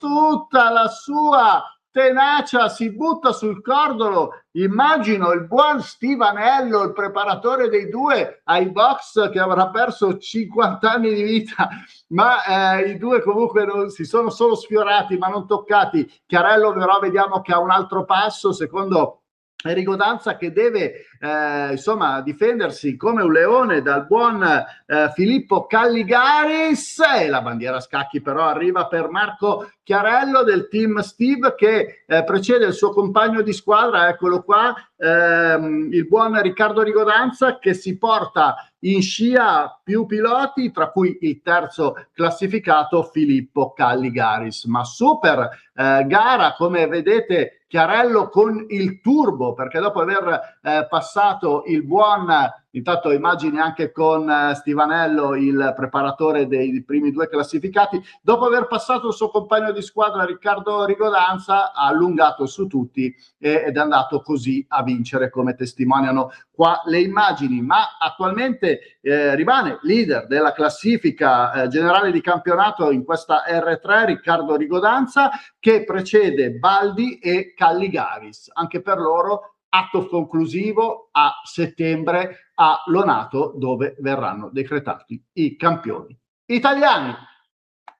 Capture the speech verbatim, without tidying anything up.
tutta la sua tenacia si butta sul cordolo. Immagino il buon Stivanello, il preparatore dei due ai box, che avrà perso cinquanta anni di vita, ma eh, i due comunque non, si sono solo sfiorati ma non toccati. Chiarello però vediamo che ha un altro passo, secondo Enrico Danza, che deve eh, insomma difendersi come un leone dal buon eh, Filippo Calligaris, e la bandiera a scacchi però arriva per Marco Chiarello del team Steve, che eh, precede il suo compagno di squadra, eccolo qua, ehm, il buon Riccardo Rigodanza, che si porta in scia più piloti, tra cui il terzo classificato Filippo Calligaris. Ma super eh, gara, come vedete, Chiarello con il turbo, perché dopo aver eh, passato il buon, intanto immagini anche con eh, Stivanello, il preparatore dei primi due classificati, dopo aver passato il suo compagno di squadra Riccardo Rigodanza, ha allungato su tutti eh, ed è andato così a vincere, come testimoniano qua le immagini. Ma attualmente eh, rimane leader della classifica eh, generale di campionato in questa R tre Riccardo Rigodanza, che precede Baldi e Calligaris. Anche per loro atto conclusivo a settembre a Lonato, dove verranno decretati i campioni italiani.